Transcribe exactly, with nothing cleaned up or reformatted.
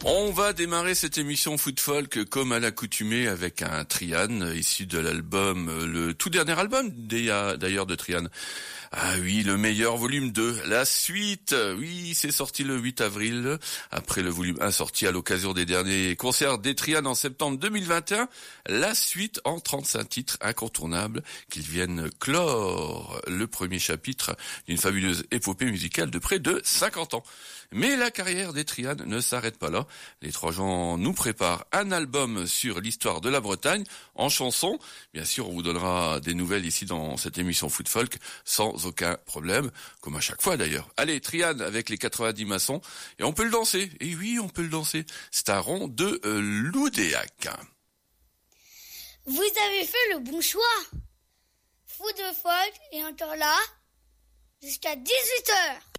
On va démarrer cette émission Foot Folk comme à l'accoutumée avec un Trian issu de l'album, le tout dernier album d'ailleurs de Trian. Ah oui, le meilleur volume deux, la suite. Oui, c'est sorti le huit avril, après le volume un sorti à l'occasion des derniers concerts des Trian en septembre deux mille vingt et un. La suite en trente-cinq titres incontournables qu'ils viennent clore le premier chapitre d'une fabuleuse épopée musicale de près de cinquante ans. Mais la carrière des Trian ne s'arrête pas là. Les trois gens nous préparent un album sur l'histoire de la Bretagne en chansons. Bien sûr, on vous donnera des nouvelles ici dans cette émission Foot Folk sans aucun problème, comme à chaque fois d'ailleurs. Allez, Trian avec les quatre-vingt-dix maçons, et on peut le danser. Et oui, on peut le danser. C'est un rond de euh, Loudéac. Vous avez fait le bon choix. Foot Folk est encore là jusqu'à dix-huit heures.